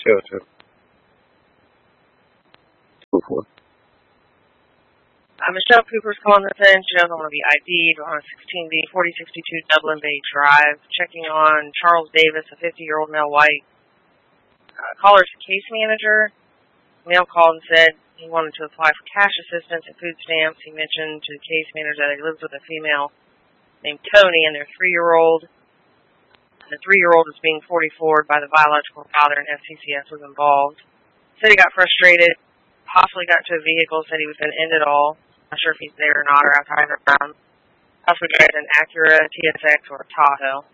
Certo. Cool. Michelle Cooper's calling this in. She doesn't want to be ID'd on 16B 4062 Dublin Bay Drive. Checking on Charles Davis, a 50-year-old male white. Caller's case manager. Male called and said he wanted to apply for cash assistance and food stamps. He mentioned to the case manager that he lives with a female named Tony and their 3-year-old. The 3-year-old was being 44 by the biological father, and FCCS was involved. Said he got frustrated, possibly got into a vehicle, said he was going to end it all. Not sure if he's there or not, or outside or around. Possibly drives an Acura, TSX, or a Tahoe.